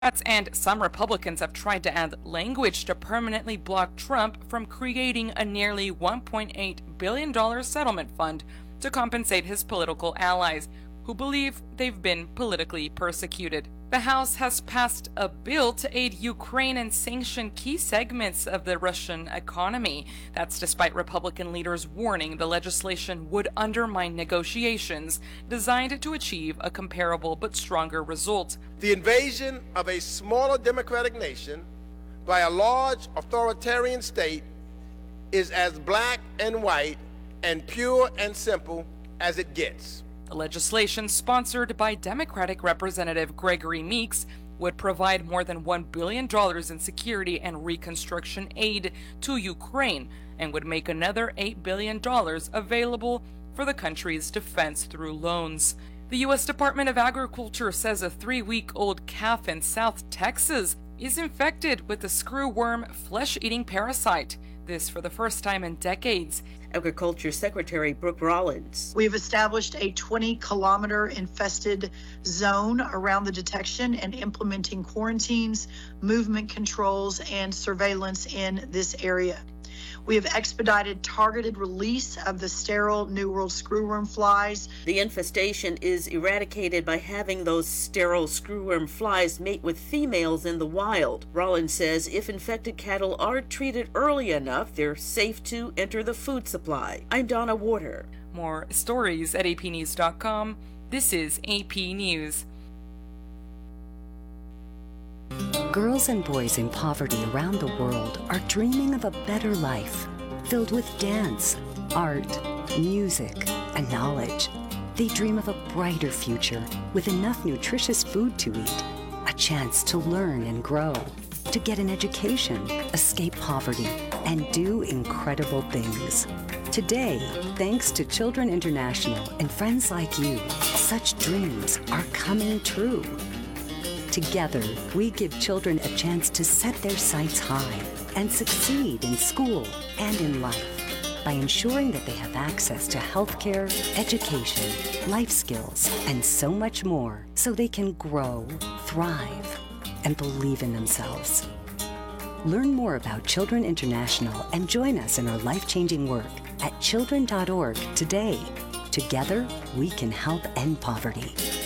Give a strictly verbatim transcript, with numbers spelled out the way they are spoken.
Democrats and some Republicans have tried to add language to permanently block Trump from creating a nearly one point eight billion dollars settlement fund to compensate his political allies who believe they've been politically persecuted. The House has passed a bill to aid Ukraine and sanction key segments of the Russian economy. That's despite Republican leaders warning the legislation would undermine negotiations designed to achieve a comparable but stronger result. The invasion of a smaller democratic nation by a large authoritarian state is as black and white and pure and simple as it gets. The legislation, sponsored by Democratic Representative Gregory Meeks, would provide more than one billion dollars in security and reconstruction aid to Ukraine and would make another eight billion dollars available for the country's defense through loans. The U S Department of Agriculture says a three-week-old calf in South Texas is infected with the screwworm flesh-eating parasite. This for the first time in decades. Agriculture Secretary Brooke Rollins. We've established a twenty kilometer infested zone around the detection and implementing quarantines, movement controls, and surveillance in this area. We have expedited targeted release of the sterile New World screwworm flies. The infestation is eradicated by having those sterile screwworm flies mate with females in the wild. Rollins says if infected cattle are treated early enough, they're safe to enter the food supply. I'm Donna Warder. More stories at A P news dot com. This is A P News. Girls and boys in poverty around the world are dreaming of a better life, filled with dance, art, music, and knowledge. They dream of a brighter future with enough nutritious food to eat, a chance to learn and grow, to get an education, escape poverty, and do incredible things. Today, thanks to Children International and friends like you, such dreams are coming true. Together, we give children a chance to set their sights high and succeed in school and in life by ensuring that they have access to healthcare, education, life skills, and so much more so they can grow, thrive, and believe in themselves. Learn more about Children International and join us in our life-changing work at children dot org today. Together, we can help end poverty.